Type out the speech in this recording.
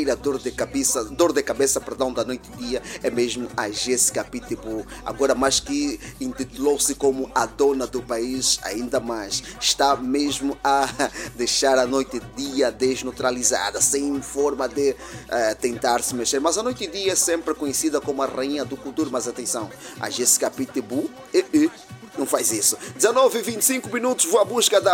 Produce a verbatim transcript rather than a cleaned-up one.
verdadeira dor de cabeça, dor de cabeça, perdão, da noite e dia é mesmo a Jéssica Pitbull. Agora mais que intitulou-se como a dona do país, ainda mais está mesmo a deixar a noite e dia desneutralizada, sem forma de uh, tentar se mexer. Mas a noite e dia é sempre conhecida como a rainha do cultura. Mas atenção, a Jéssica Pitbull eh, eh, não faz isso. dezenove e vinte e cinco minutos, vou à busca da